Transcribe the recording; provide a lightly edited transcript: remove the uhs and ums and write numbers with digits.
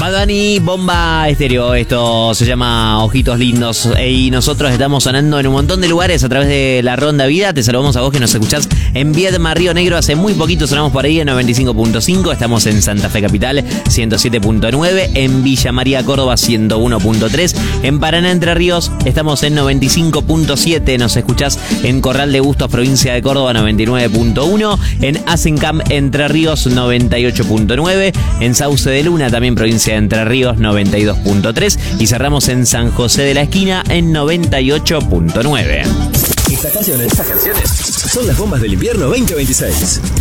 Bad Bunny, Bomba Estéreo, esto se llama Ojitos Lindos y nosotros estamos sonando en un montón de lugares a través de la Ronda Vida. Te saludamos a vos que nos escuchás en Viedma, Río Negro, hace muy poquito sonamos por ahí en 95.5, estamos en Santa Fe Capital 107.9, en Villa María Córdoba 101.3, en Paraná Entre Ríos estamos en 95.7, nos escuchás en Corral de Bustos, provincia de Córdoba 99.1, en Asencam Entre Ríos 98.9, en Sauce de Luna también provincia de Entre Ríos 92.3 y cerramos en San José de la Esquina en 98.9. Estas canciones son las bombas del invierno 2026.